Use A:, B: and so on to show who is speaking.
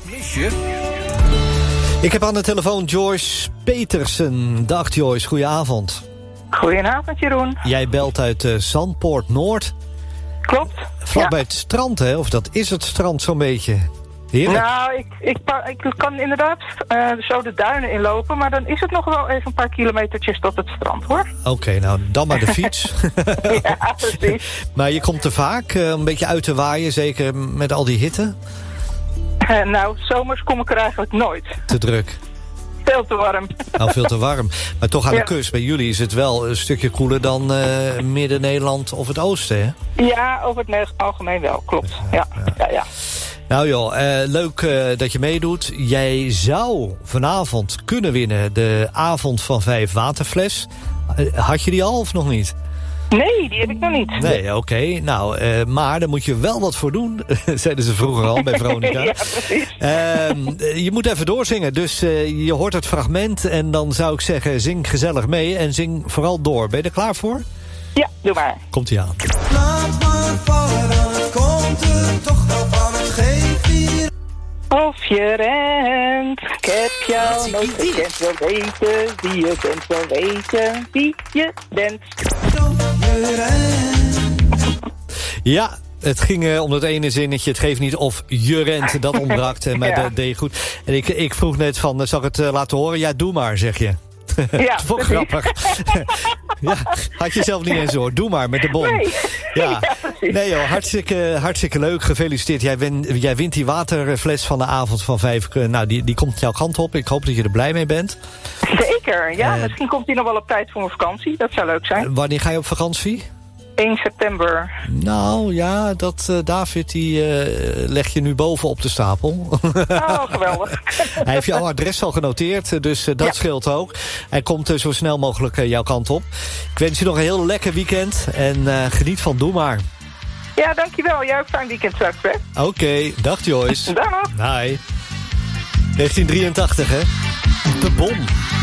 A: Mis je? Ik heb aan de telefoon Joyce Petersen. Dag Joyce, goedenavond.
B: Goedenavond Jeroen.
A: Jij belt uit Zandpoort Noord.
B: Klopt.
A: Vlakbij het strand, hè? Of dat is het strand zo'n beetje? Heerlijk.
B: Nou, ik kan inderdaad zo de duinen inlopen, maar dan is het nog wel even een paar kilometertjes tot het strand, hoor.
A: Oké, nou, dan maar de fiets.
B: Ja, precies.
A: Maar je komt er vaak een beetje uit te waaien, zeker met al die hitte?
B: Nou, zomers kom ik er eigenlijk nooit.
A: Te druk.
B: Veel te warm.
A: Nou, veel te warm. Maar toch aan de kust. Bij jullie is het wel een stukje koeler dan Midden-Nederland of het oosten, hè?
B: Ja, over het algemeen wel, klopt. Ja.
A: Nou joh, leuk dat je meedoet. Jij zou vanavond kunnen winnen de avond van 5 waterfles. Had je die al of nog niet?
B: Nee, die heb ik nog niet.
A: Nee, oké. Nou, maar daar moet je wel wat voor doen. Zeiden ze vroeger al bij Veronica.
B: Ja, precies.
A: Je moet even doorzingen. Dus je hoort het fragment en dan zou ik zeggen, zing gezellig mee en zing vooral door. Ben je er klaar voor?
B: Ja, doe maar.
A: Komt-ie aan.
C: Laat maar vallen, dan komt er toch wel van het geeft hier.
B: Of je rent, ik heb jou nooit gekend, wil weten wie je bent, wil weten wie je bent.
A: Ja, het ging om dat ene zinnetje. Het geeft niet of je rent, dat ontbrak. Maar dat deed je goed. En ik vroeg net van, zal ik het laten horen? Ja, doe maar, zeg je.
B: Ja,
A: Toch grappig. Ja, had je zelf niet eens hoor. Doe maar met de bon.
B: Nee.
A: Ja. Nee joh, hartstikke leuk. Gefeliciteerd. Jij wint die waterfles van de avond van 5. Nou, die komt jouw kant op. Ik hoop dat je er blij mee bent.
B: Zeker, ja. Misschien komt hij nog wel op tijd voor mijn vakantie. Dat zou leuk zijn.
A: Wanneer ga je op vakantie?
B: 1 september.
A: Nou ja, David die leg je nu boven op de stapel.
B: Oh, geweldig.
A: Hij heeft jouw adres al genoteerd, dus dat scheelt ook. Hij komt zo snel mogelijk jouw kant op. Ik wens je nog een heel lekker weekend en geniet van Doe Maar.
B: Ja, dankjewel. Jij ook fijn weekend straks, hè?
A: Oké, dag Joyce.
B: Dag.
A: Bye. 1983, hè? De bom.